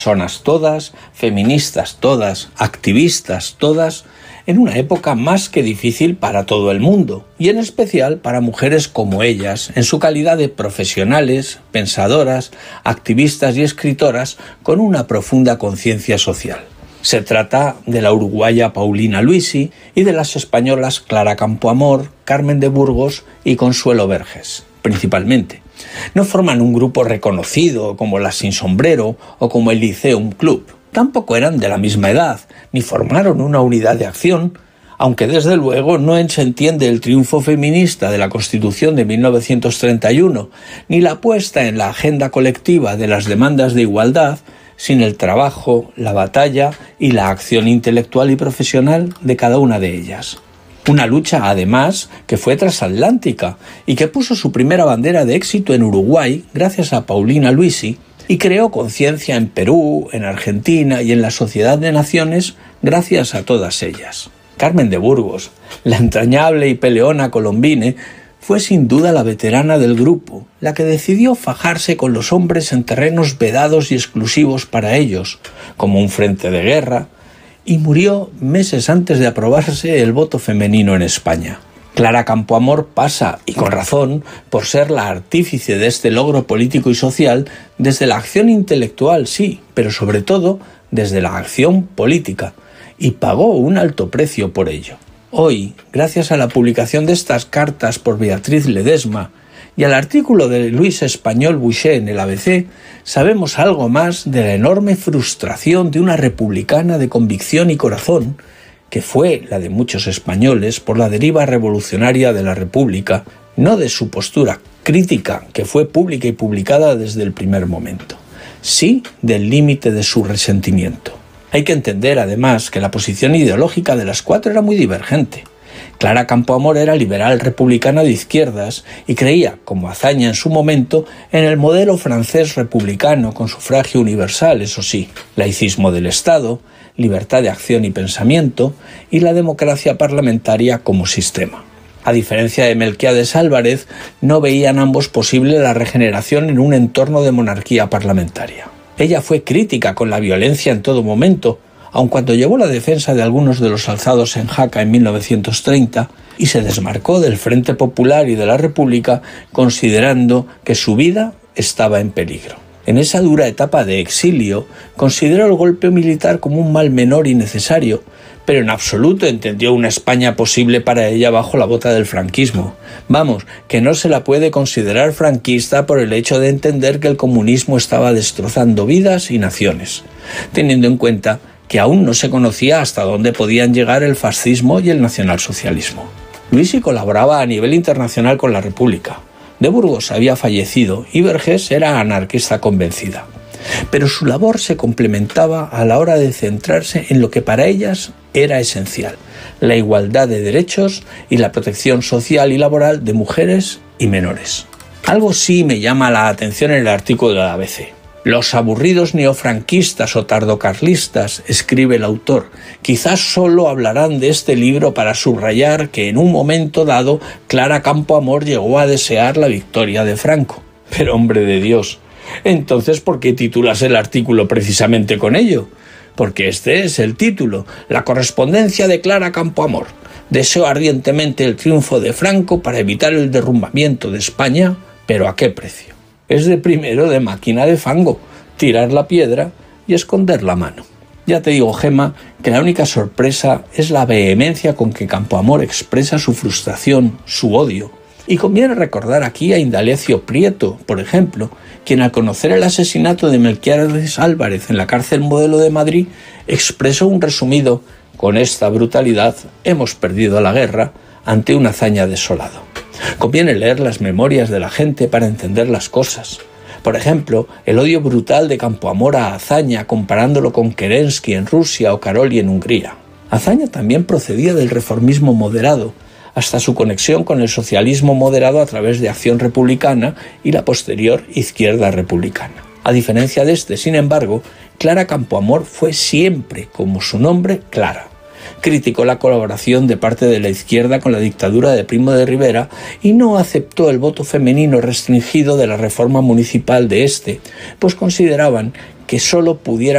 Personas todas, feministas todas, activistas todas, en una época más que difícil para todo el mundo, y en especial para mujeres como ellas, en su calidad de profesionales, pensadoras, activistas y escritoras con una profunda conciencia social. Se trata de la uruguaya Paulina Luisi y de las españolas Clara Campoamor, Carmen de Burgos y Consuelo Verges, principalmente. No forman un grupo reconocido como las Sin Sombrero o como el Lyceum Club. Tampoco eran de la misma edad, ni formaron una unidad de acción, aunque desde luego no se entiende el triunfo feminista de la Constitución de 1931, ni la puesta en la agenda colectiva de las demandas de igualdad, sin el trabajo, la batalla y la acción intelectual y profesional de cada una de ellas. Una lucha, además, que fue transatlántica y que puso su primera bandera de éxito en Uruguay gracias a Paulina Luisi y creó conciencia en Perú, en Argentina y en la Sociedad de Naciones gracias a todas ellas. Carmen de Burgos, la entrañable y peleona colombine, fue sin duda la veterana del grupo, la que decidió fajarse con los hombres en terrenos vedados y exclusivos para ellos, como un frente de guerra, y murió meses antes de aprobarse el voto femenino en España. Clara Campoamor pasa, y con razón, por ser la artífice de este logro político y social desde la acción intelectual, sí, pero sobre todo desde la acción política, y pagó un alto precio por ello. Hoy, gracias a la publicación de estas cartas por Beatriz Ledesma y al artículo de Luis Español Boucher en el ABC, sabemos algo más de la enorme frustración de una republicana de convicción y corazón, que fue la de muchos españoles por la deriva revolucionaria de la República, no de su postura crítica, que fue pública y publicada desde el primer momento, sí del límite de su resentimiento. Hay que entender, además, que la posición ideológica de las cuatro era muy divergente. Clara Campoamor era liberal republicana de izquierdas y creía, como Azaña en su momento, en el modelo francés republicano con sufragio universal, eso sí, laicismo del Estado, libertad de acción y pensamiento y la democracia parlamentaria como sistema. A diferencia de Melquiades Álvarez, no veían ambos posible la regeneración en un entorno de monarquía parlamentaria. Ella fue crítica con la violencia en todo momento, aun cuando llevó la defensa de algunos de los alzados en Jaca en 1930 y se desmarcó del Frente Popular y de la República considerando que su vida estaba en peligro. En esa dura etapa de exilio, consideró el golpe militar como un mal menor y necesario, pero en absoluto entendió una España posible para ella bajo la bota del franquismo. Vamos, que no se la puede considerar franquista por el hecho de entender que el comunismo estaba destrozando vidas y naciones, teniendo en cuenta que aún no se conocía hasta dónde podían llegar el fascismo y el nacionalsocialismo. Luisi colaboraba a nivel internacional con la República. De Burgos había fallecido y Verges era anarquista convencida. Pero su labor se complementaba a la hora de centrarse en lo que para ellas era esencial: la igualdad de derechos y la protección social y laboral de mujeres y menores. Algo sí me llama la atención en el artículo de la ABC. Los aburridos neofranquistas o tardocarlistas, escribe el autor, quizás solo hablarán de este libro para subrayar que en un momento dado Clara Campoamor llegó a desear la victoria de Franco. Pero hombre de Dios, entonces ¿por qué titulas el artículo precisamente con ello? Porque este es el título: la correspondencia de Clara Campoamor. Deseo ardientemente el triunfo de Franco para evitar el derrumbamiento de España, pero ¿a qué precio? Es de primero de máquina de fango, tirar la piedra y esconder la mano. Ya te digo, Gema, que la única sorpresa es la vehemencia con que Campoamor expresa su frustración, su odio. Y conviene recordar aquí a Indalecio Prieto, por ejemplo, quien al conocer el asesinato de Melquiades Álvarez en la cárcel Modelo de Madrid, expresó un resumido: con esta brutalidad hemos perdido la guerra ante una hazaña desolada. Conviene leer las memorias de la gente para entender las cosas. Por ejemplo, el odio brutal de Campoamor a Azaña comparándolo con Kerensky en Rusia o Karolyi en Hungría. Azaña también procedía del reformismo moderado, hasta su conexión con el socialismo moderado a través de Acción Republicana y la posterior Izquierda Republicana. A diferencia de este, sin embargo, Clara Campoamor fue siempre, como su nombre, Clara. Criticó la colaboración de parte de la izquierda con la dictadura de Primo de Rivera y no aceptó el voto femenino restringido de la reforma municipal de este, pues consideraban que solo pudiera